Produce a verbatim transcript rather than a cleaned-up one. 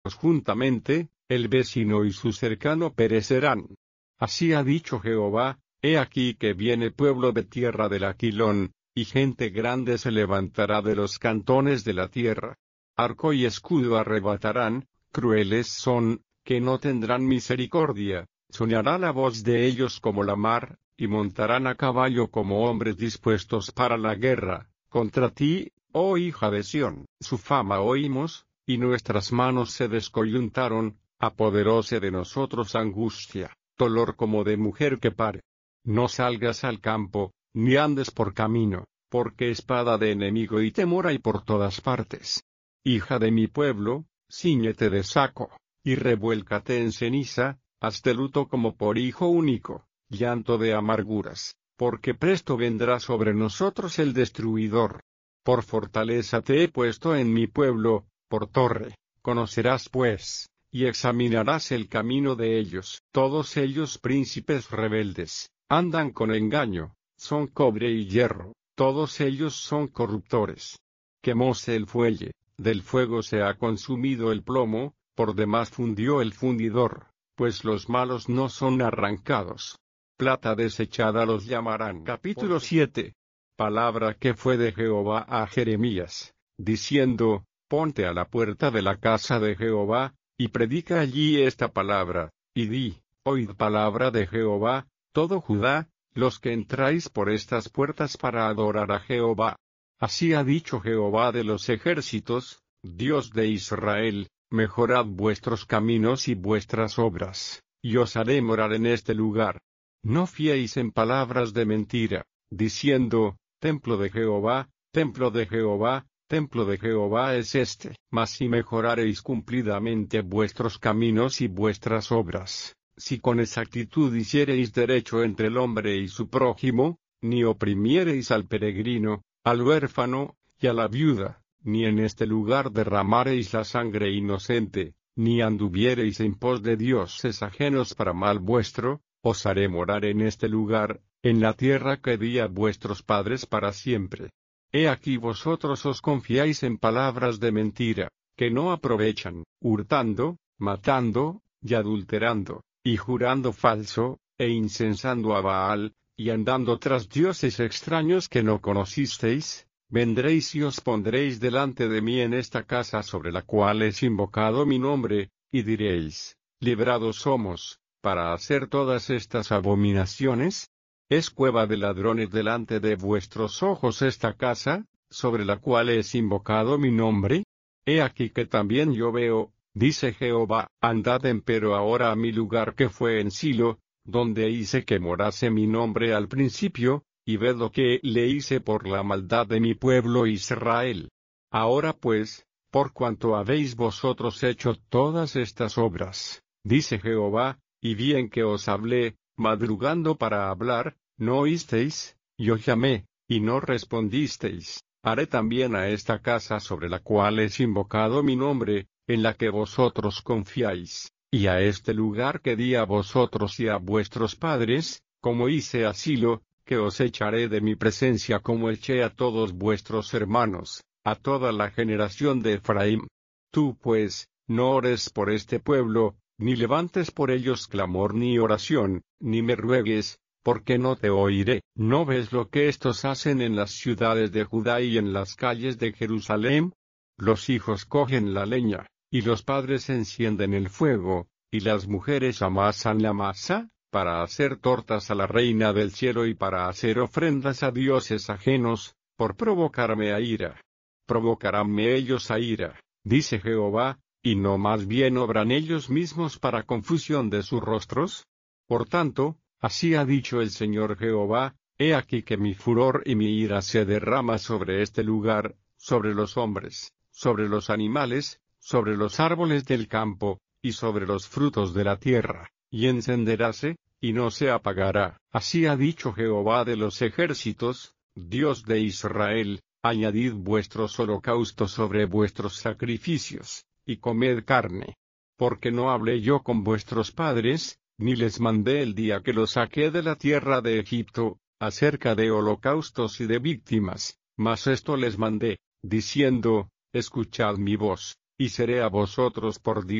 juntamente, el vecino y su cercano perecerán. Así ha dicho Jehová, he aquí que viene pueblo de tierra del Aquilón, y gente grande se levantará de los cantones de la tierra. Arco y escudo arrebatarán, crueles son, que no tendrán misericordia, sonará la voz de ellos como la mar, y montarán a caballo como hombres dispuestos para la guerra, contra ti, oh hija de Sión. Su fama oímos, y nuestras manos se descoyuntaron, apoderóse de nosotros angustia, dolor como de mujer que pare. No salgas al campo, ni andes por camino, porque espada de enemigo y temor hay por todas partes. Hija de mi pueblo, cíñete de saco, y revuélcate en ceniza, hazte luto como por hijo único, llanto de amarguras, porque presto vendrá sobre nosotros el destruidor. Por fortaleza te he puesto en mi pueblo, por torre, conocerás pues, y examinarás el camino de ellos. Todos ellos príncipes rebeldes, andan con engaño, son cobre y hierro, todos ellos son corruptores. Quemóse el fuelle, del fuego se ha consumido el plomo, por demás fundió el fundidor, pues los malos no son arrancados. Plata desechada los llamarán. Capítulo siete. Palabra que fue de Jehová a Jeremías, diciendo, ponte a la puerta de la casa de Jehová, y predica allí esta palabra, y di, oíd palabra de Jehová, todo Judá, los que entráis por estas puertas para adorar a Jehová. Así ha dicho Jehová de los ejércitos, Dios de Israel, mejorad vuestros caminos y vuestras obras, y os haré morar en este lugar. No fiéis en palabras de mentira, diciendo, templo de Jehová, templo de Jehová, templo de Jehová es este. Mas si mejorareis cumplidamente vuestros caminos y vuestras obras, si con exactitud hiciereis derecho entre el hombre y su prójimo, ni oprimiereis al peregrino, al huérfano, y a la viuda, ni en este lugar derramareis la sangre inocente, ni anduviereis en pos de dioses ajenos para mal vuestro, os haré morar en este lugar, en la tierra que di a vuestros padres para siempre. He aquí vosotros os confiáis en palabras de mentira, que no aprovechan, hurtando, matando, y adulterando, y jurando falso, e incensando a Baal, y andando tras dioses extraños que no conocisteis. Vendréis y os pondréis delante de mí en esta casa sobre la cual es invocado mi nombre, y diréis, librados somos, para hacer todas estas abominaciones. ¿Es cueva de ladrones delante de vuestros ojos esta casa, sobre la cual es invocado mi nombre? He aquí que también yo veo, dice Jehová, andad empero ahora a mi lugar que fue en Silo, donde hice que morase mi nombre al principio, y ved lo que le hice por la maldad de mi pueblo Israel. Ahora pues, por cuanto habéis vosotros hecho todas estas obras, dice Jehová, y bien que os hablé, madrugando para hablar, no oísteis, yo llamé, y no respondisteis, haré también a esta casa sobre la cual es invocado mi nombre, en la que vosotros confiáis, y a este lugar que di a vosotros y a vuestros padres, como hice a Silo, que os echaré de mi presencia como eché a todos vuestros hermanos, a toda la generación de Efraín. Tú pues, no ores por este pueblo, ni levantes por ellos clamor ni oración, ni me ruegues, porque no te oiré. ¿No ves lo que estos hacen en las ciudades de Judá y en las calles de Jerusalén? Los hijos cogen la leña, y los padres encienden el fuego, y las mujeres amasan la masa, para hacer tortas a la reina del cielo y para hacer ofrendas a dioses ajenos, por provocarme a ira. Provocaránme ellos a ira, dice Jehová, y no más bien obran ellos mismos para confusión de sus rostros. Por tanto, así ha dicho el Señor Jehová, he aquí que mi furor y mi ira se derrama sobre este lugar, sobre los hombres, sobre los animales, sobre los árboles del campo, y sobre los frutos de la tierra, y encenderáse, y no se apagará. Así ha dicho Jehová de los ejércitos, Dios de Israel, añadid vuestros holocaustos sobre vuestros sacrificios, y comed carne. Porque no hablé yo con vuestros padres, ni les mandé el día que los saqué de la tierra de Egipto, acerca de holocaustos y de víctimas, mas esto les mandé, diciendo, escuchad mi voz, y seré a vosotros por Dios.